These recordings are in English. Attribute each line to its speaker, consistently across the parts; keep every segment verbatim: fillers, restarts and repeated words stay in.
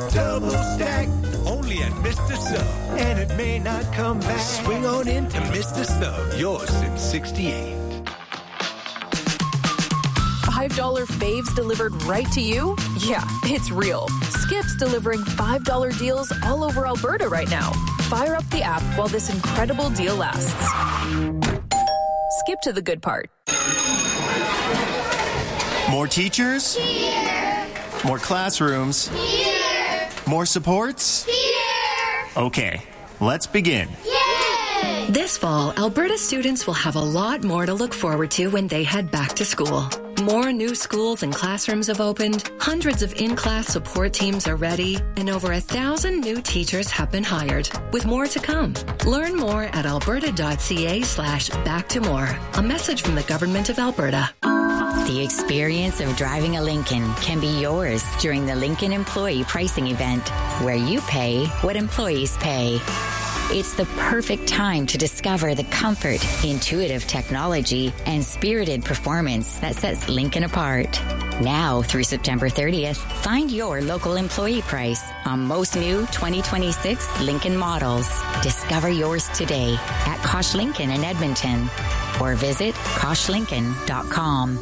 Speaker 1: Double stack, only at Mister Sub. And it may not come back. Swing on into Mister Sub, yours since sixty-eight.
Speaker 2: five dollar faves delivered right to you? Yeah, it's real. Skip's delivering five dollar deals all over Alberta right now. Fire up the app while this incredible deal lasts. Skip to the good part.
Speaker 3: More teachers?
Speaker 4: Here.
Speaker 3: More classrooms?
Speaker 4: Here.
Speaker 3: More supports?
Speaker 4: Here.
Speaker 3: Okay, let's begin.
Speaker 4: Yay!
Speaker 5: This fall, Alberta students will have a lot more to look forward to when they head back to school. More new schools and classrooms have opened, hundreds of in-class support teams are ready, and over a thousand new teachers have been hired, with more to come. Learn more at alberta.ca slash back to more. A message from the Government of Alberta.
Speaker 6: The experience of driving a Lincoln can be yours during the Lincoln Employee Pricing Event, where you pay what employees pay. It's the perfect time to discover the comfort, intuitive technology, and spirited performance that sets Lincoln apart. Now through September thirtieth, find your local employee price on most new twenty twenty-six Lincoln models. Discover yours today at Kosh Lincoln in Edmonton or visit kosh lincoln dot com.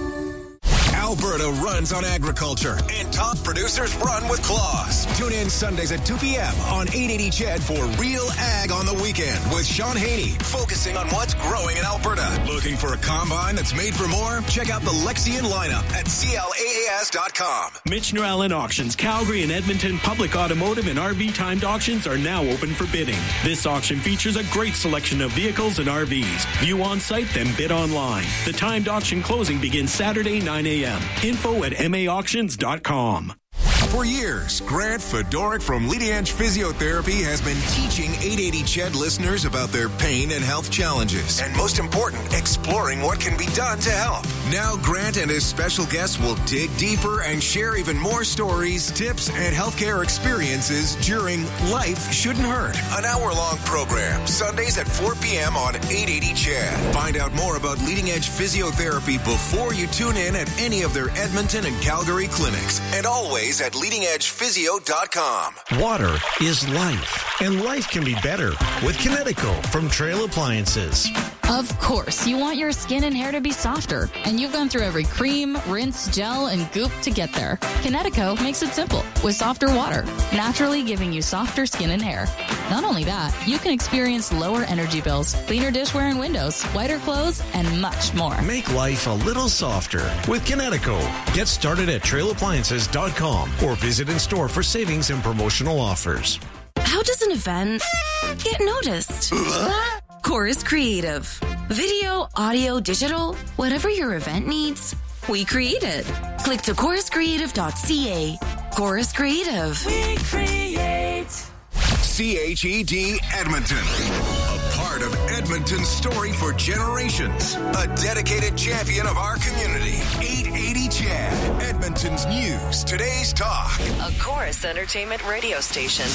Speaker 7: Alberta runs on agriculture, and top producers run with claws. Tune in Sundays at two p.m. on eight eighty C H E D for Real Ag on the Weekend with Sean Haney, focusing on what's growing in Alberta. Looking for a combine that's made for more? Check out the Lexion lineup at C L A A S dot com.
Speaker 8: Michener Allen Auctions, Calgary and Edmonton public automotive and R V timed auctions are now open for bidding. This auction features a great selection of vehicles and R Vs. View on site, then bid online. The timed auction closing begins Saturday, nine a.m. Info at m a auctions dot com.
Speaker 7: For years, Grant Fedoric from Leading Edge Physiotherapy has been teaching eight eighty C H E D listeners about their pain and health challenges, and most important, exploring what can be done to help. Now Grant and his special guests will dig deeper and share even more stories, tips, and healthcare experiences during Life Shouldn't Hurt, an hour-long program, Sundays at four p.m. on eight eighty C H E D. Find out more about Leading Edge Physiotherapy before you tune in at any of their Edmonton and Calgary clinics, and always at leading edge physio dot com.
Speaker 9: Water is life, and life can be better with Kinetico from Trail Appliances.
Speaker 10: Of course, you want your skin and hair to be softer, and you've gone through every cream, rinse, gel, and goop to get there. Kinetico makes it simple with softer water, naturally giving you softer skin and hair. Not only that, you can experience lower energy bills, cleaner dishware and windows, whiter clothes, and much more.
Speaker 9: Make life a little softer with Kinetico. Get started at trail appliances dot com or visit in store for savings and promotional offers.
Speaker 11: How does an event get noticed? Chorus Creative. Video, audio, digital, whatever your event needs, we create it. Click to chorus creative dot c a. Chorus Creative.
Speaker 1: We create.
Speaker 7: C H E D Edmonton. A part of Edmonton's story for generations. A dedicated champion of our community. eight eighty C H E D. Edmonton's news. Today's talk.
Speaker 11: A Chorus Entertainment radio station.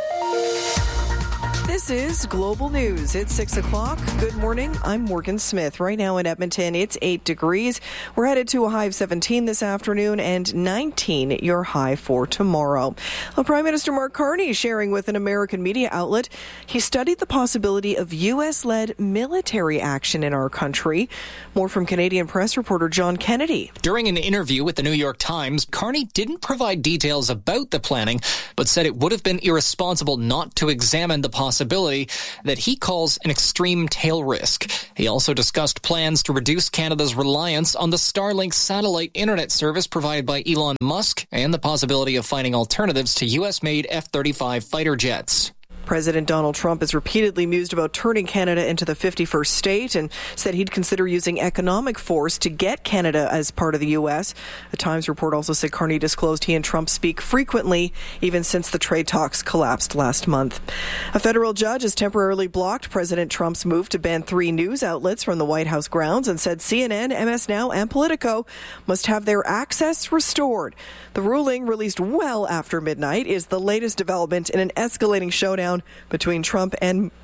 Speaker 12: This is Global News. It's six o'clock. Good morning. I'm Morgan Smith. Right now in Edmonton, it's eight degrees. We're headed to a high of seventeen this afternoon and nineteen your high for tomorrow. Well, Prime Minister Mark Carney sharing with an American media outlet he studied the possibility of U S-led military action in our country. More from Canadian press reporter John Kennedy.
Speaker 13: During an interview with the New York Times, Carney didn't provide details about the planning, but said it would have been irresponsible not to examine the possibility that he calls an extreme tail risk. He also discussed plans to reduce Canada's reliance on the Starlink satellite internet service provided by Elon Musk and the possibility of finding alternatives to U S-made F thirty-five fighter jets.
Speaker 12: President Donald Trump has repeatedly mused about turning Canada into the fifty-first state and said he'd consider using economic force to get Canada as part of the U S. The Times report also said Carney disclosed he and Trump speak frequently, even since the trade talks collapsed last month. A federal judge has temporarily blocked President Trump's move to ban three news outlets from the White House grounds and said C N N, M S Now, and Politico must have their access restored. The ruling, released well after midnight, is the latest development in an escalating showdown between Trump and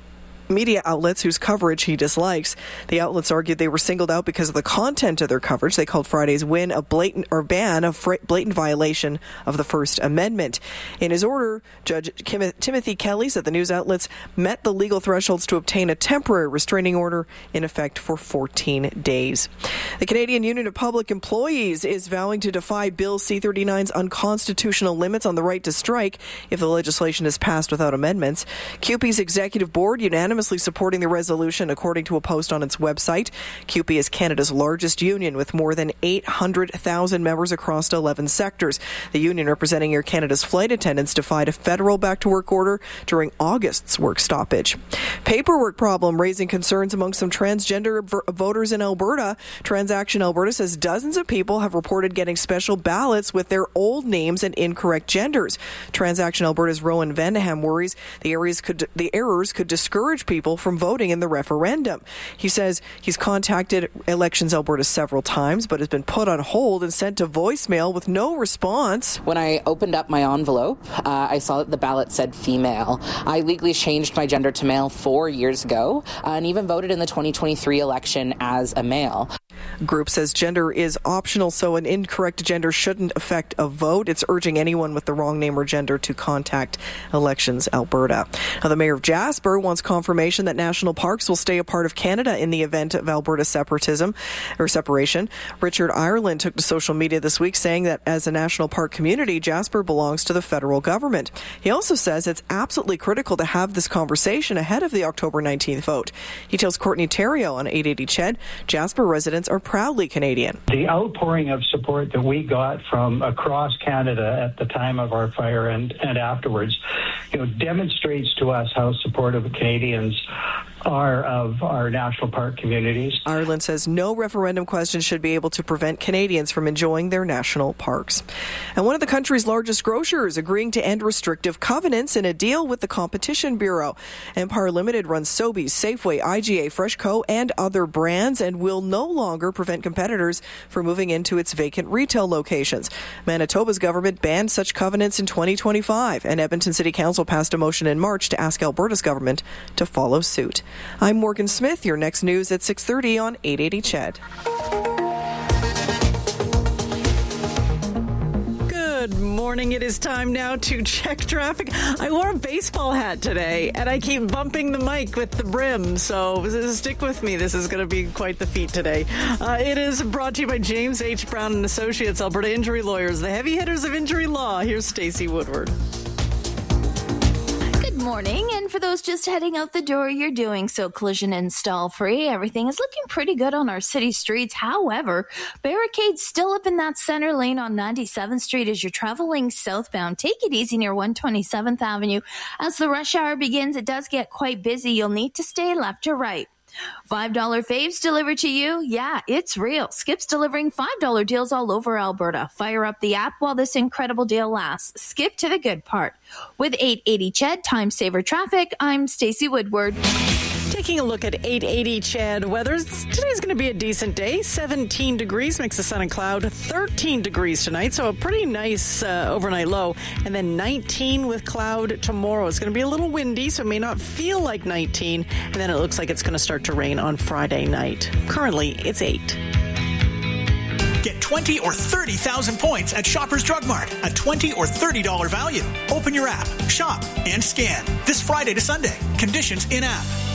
Speaker 12: media outlets whose coverage he dislikes. The outlets argued they were singled out because of the content of their coverage. They called Friday's win a blatant or ban a blatant violation of the First Amendment. In his order, Judge Kim- Timothy Kelly said the news outlets met the legal thresholds to obtain a temporary restraining order in effect for fourteen days. The Canadian Union of Public Employees is vowing to defy Bill C thirty-nine's unconstitutional limits on the right to strike if the legislation is passed without amendments. C U P E's executive board unanimously supporting the resolution, according to a post on its website. C U P E is Canada's largest union with more than eight hundred thousand members across eleven sectors. The union representing Air Canada's flight attendants defied a federal back-to-work order during August's work stoppage. Paperwork problem raising concerns among some transgender v- voters in Alberta. Transaction Alberta says dozens of people have reported getting special ballots with their old names and incorrect genders. Transaction Alberta's Rowan Vandeham worries the areas could the errors could discourage people from voting in the referendum. He says he's contacted Elections Alberta several times, but has been put on hold and sent to voicemail with no response.
Speaker 14: When I opened up my envelope, uh, I saw that the ballot said female. I legally changed my gender to male four years ago uh, and even voted in the twenty twenty-three election as a male.
Speaker 12: Group says gender is optional, so an incorrect gender shouldn't affect a vote. It's urging anyone with the wrong name or gender to contact Elections Alberta. Now, the mayor of Jasper wants confirmation that national parks will stay a part of Canada in the event of Alberta separatism or separation. Richard Ireland took to social media this week saying that as a national park community, Jasper belongs to the federal government. He also says it's absolutely critical to have this conversation ahead of the October nineteenth vote. He tells Courtney Terrio on eight eighty C H E D, Jasper residents are proudly Canadian.
Speaker 15: The outpouring of support that we got from across Canada at the time of our fire and, and afterwards, you know, demonstrates to us how supportive Canadians are of our national park communities.
Speaker 12: Ireland says no referendum question should be able to prevent Canadians from enjoying their national parks. And one of the country's largest grocers agreeing to end restrictive covenants in a deal with the Competition Bureau. Empire Limited runs Sobeys, Safeway, I G A, FreshCo, and other brands and will no longer prevent competitors from moving into its vacant retail locations. Manitoba's government banned such covenants in twenty twenty-five, and Edmonton City Council passed a motion in March to ask Alberta's government to follow suit. I'm Morgan Smith. Your next news at six thirty on eight eighty C H E D.
Speaker 16: Good morning. It is time now to check traffic. I wore a baseball hat today, and I keep bumping the mic with the brim, so stick with me. This is going to be quite the feat today. Uh, it is brought to you by James H. Brown and Associates, Alberta Injury Lawyers, the heavy hitters of injury law. Here's Stacey Woodward.
Speaker 17: Good morning, and for those just heading out the door, you're doing so collision and stall free. Everything is looking pretty good on our city streets. However, barricades still up in that center lane on ninety-seventh Street as you're traveling southbound. Take it easy near one twenty-seventh Avenue. As the rush hour begins, it does get quite busy. You'll need to stay left or right. five dollar faves delivered to you? Yeah, it's real. Skip's delivering five dollar deals all over Alberta. Fire up the app while this incredible deal lasts. Skip to the good part. With eight eighty C H E D, Time Saver Traffic, I'm Stacey Woodward.
Speaker 16: Taking a look at eight eighty C H E D weather. Today's going to be a decent day. seventeen degrees, mix of sun and cloud. thirteen degrees tonight, so a pretty nice uh, overnight low. And then nineteen with cloud tomorrow. It's going to be a little windy, so it may not feel like nineteen. And then it looks like it's going to start to rain on Friday night. Currently, it's eight.
Speaker 18: Get twenty or thirty thousand points at Shoppers Drug Mart. A twenty or thirty dollars value. Open your app, shop, and scan. This Friday to Sunday. Conditions in app.